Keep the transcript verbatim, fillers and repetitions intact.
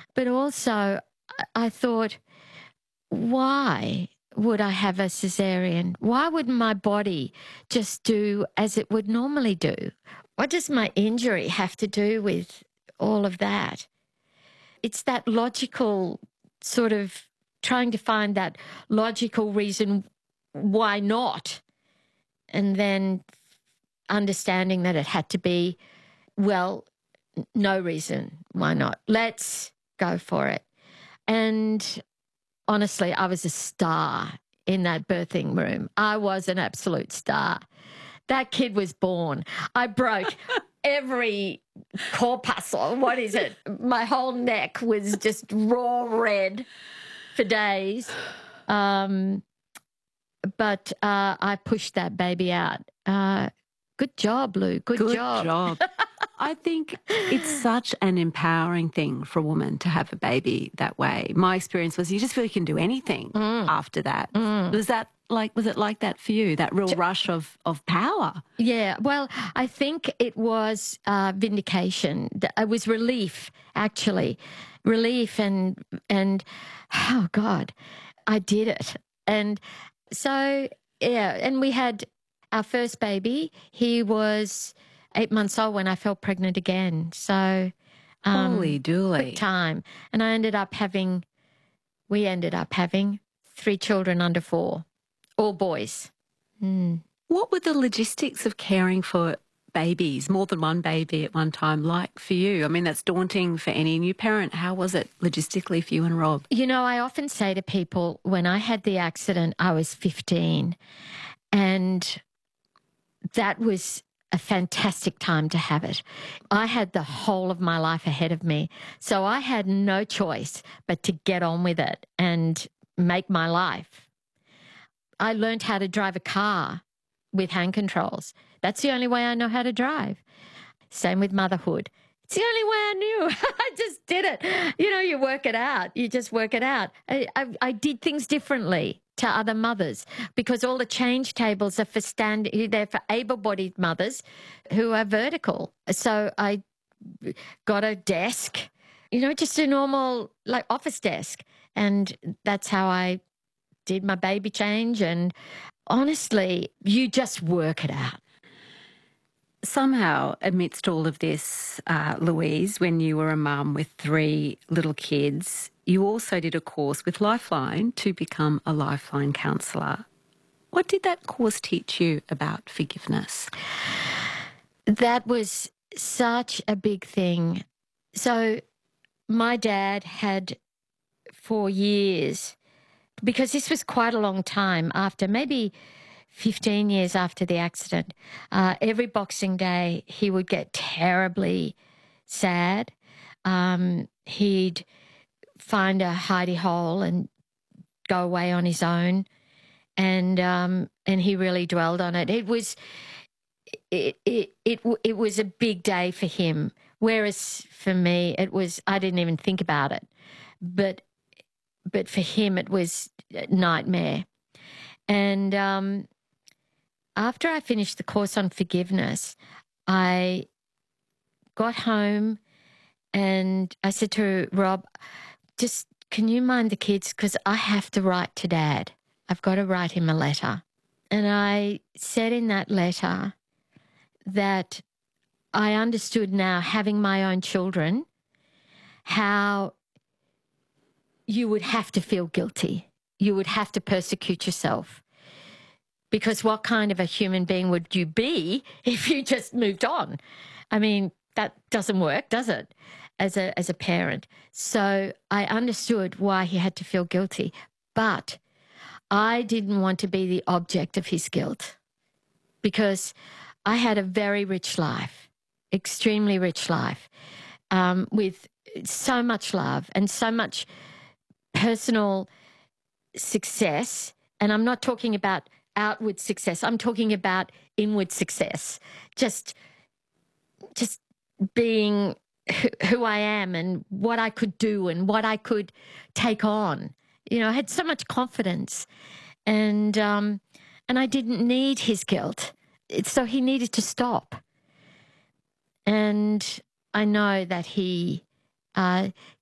But also, I I thought, why would I have a cesarean? Why wouldn't my body just do as it would normally do? What does my injury have to do with all of that? It's that logical sort of trying to find that logical reason why not, and then understanding that it had to be, well, n- no reason why not. Let's go for it. And honestly, I was a star in that birthing room. I was an absolute star. That kid was born. I broke every corpuscle. What is it? My whole neck was just raw red for days. Um, but uh, I pushed that baby out. Uh, good job, Lou. Good, Good job. job. I think it's such an empowering thing for a woman to have a baby that way. My experience was you just feel you can do anything Mm. after that. Mm. Was that like was it like that for you? That real rush of of power? Yeah, well, I think it was uh, vindication. Th- It was relief, actually, relief, and and oh God, I did it. And so yeah, and we had our first baby. He was eight months old when I fell pregnant again. So um, Holy dooly. quick time, and I ended up having. We ended up having three children under four, all boys. Mm. What were the logistics of caring for babies, more than one baby at one time, like for you? I mean, that's daunting for any new parent. How was it logistically for you and Rob? You know, I often say to people, when I had the accident, I was fifteen, and that was a fantastic time to have it. I had the whole of my life ahead of me, so I had no choice but to get on with it and make my life. I learned how to drive a car with hand controls. That's the only way I know how to drive. Same with motherhood. It's the only way I knew. I just did it. You know, you work it out. You just work it out. I, I, I did things differently to other mothers because all the change tables are for stand. They're for able-bodied mothers who are vertical. So I got a desk, you know, just a normal like office desk, and that's how I did my baby change. And honestly, you just work it out. Somehow, amidst all of this, uh, Louise, when you were a mum with three little kids, you also did a course with Lifeline to become a Lifeline counsellor. What did that course teach you about forgiveness? That was such a big thing. So my dad had for years, because this was quite a long time after, maybe fifteen years after the accident, uh, every Boxing Day he would get terribly sad. Um, he'd find a hidey hole and go away on his own. And um, and he really dwelled on it. It was it, it it it was a big day for him, whereas for me it was, I didn't even think about it. But but for him it was a nightmare. And um, after I finished the course on forgiveness, I got home and I said to Rob, just can you mind the kids? Because I have to write to Dad. I've got to write him a letter. And I said in that letter that I understood now, having my own children, how you would have to feel guilty. You would have to persecute yourself. Because what kind of a human being would you be if you just moved on? I mean, that doesn't work, does it, as a as a parent? So I understood why he had to feel guilty. But I didn't want to be the object of his guilt, because I had a very rich life, extremely rich life, um, with so much love and so much personal success. And I'm not talking about outward success. I'm talking about inward success. Just, just being who, who I am and what I could do and what I could take on. You know, I had so much confidence, and um, and I didn't need his guilt. So he needed to stop. And I know that he uh,